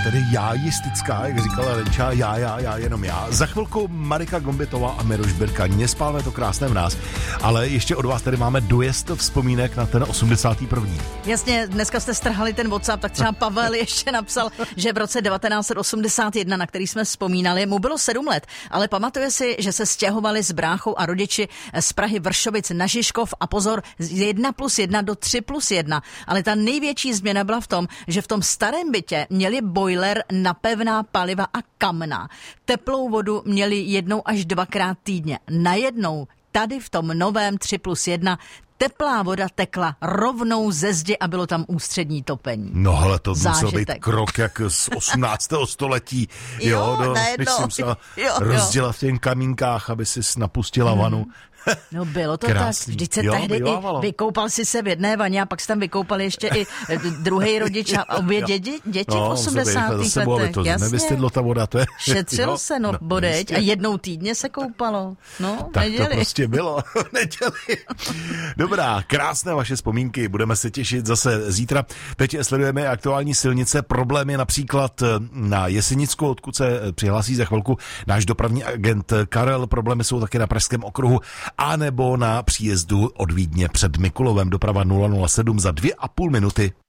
tedy jájistická, jak říkala Lenča, já, jenom já. Za chvilku Marika Gombitová a Miroš Birka. Nespálme to krásné v nás, ale ještě od vás tady máme dojezd vzpomínek na ten 81. Jasně, dneska jste strhali ten WhatsApp, tak třeba Pavel ještě napsal, že v roce 1981, na který jsme vzpomínali, mu bylo 7 let, ale pamatuje si, že se stěhovali s bráchou a rodiči z Prahy Vršovic na Žižkov a pozor, z 1+1 do 3+1. Ale ta největší změna byla v tom, že v tom starém bytě měli boiler na pevná paliva a kamna. Teplou vodu měli 1 až 2krát týdně. Najednou tady v tom novém 3+1 teplá voda tekla rovnou ze zdi a bylo tam ústřední topení. No ale to musel být krok jak z 18. století. Když jsem se rozdělal v těch kamínkách, aby si napustila vanu. No bylo to krásný. Tak, vždyť se tehdy i vykoupal si se v jedné vaně a pak se tam vykoupal ještě i druhý rodič a obě děti v 80. letech. Jasně. Nevystydlo ta voda, to je. Šetřilo se, bodeď, a 1 týdně se koupalo. No, tak neděli. To prostě bylo, neděli. Dobrá, krásné vaše vzpomínky, budeme se těšit zase zítra. Teď sledujeme aktuální silnice, problémy například na Jesenicku, odkud se přihlásí za chvilku náš dopravní agent Karel, problémy jsou taky na Pražském okruhu, a nebo na příjezdu od Vídně před Mikulovem, doprava 007 za 2,5 minuty.